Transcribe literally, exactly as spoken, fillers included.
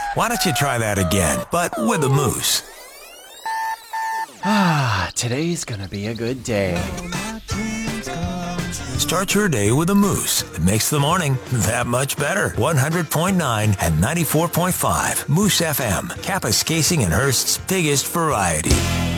Why don't you try that again, but with a moose? Ah, today's gonna be a good day. Start your day with a moose. It makes the morning that much better. one hundred point nine and ninety-four point five Moose F M, Kapuskasing and Hearst's biggest variety.